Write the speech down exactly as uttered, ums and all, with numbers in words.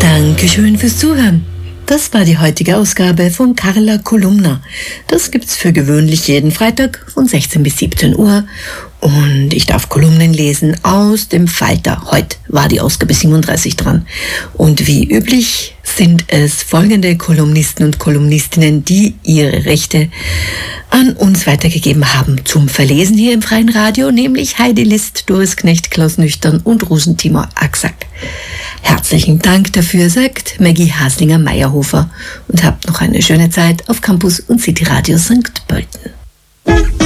Dankeschön fürs Zuhören. Das war die heutige Ausgabe von Carla Kolumna. Das gibt's für gewöhnlich jeden Freitag von sechzehn bis siebzehn Uhr. Und ich darf Kolumnen lesen aus dem Falter. Heute war die Ausgabe siebenunddreißig dran. Und wie üblich sind es folgende Kolumnisten und Kolumnistinnen, die ihre Rechte an uns weitergegeben haben zum Verlesen hier im Freien Radio, nämlich Heidi List, Doris Knecht, Klaus Nüchtern und Rosentimor Axack. Herzlichen Dank dafür, sagt Maggie Haslinger-Meyerhofer, und habt noch eine schöne Zeit auf Campus und City Radio Sankt Pölten.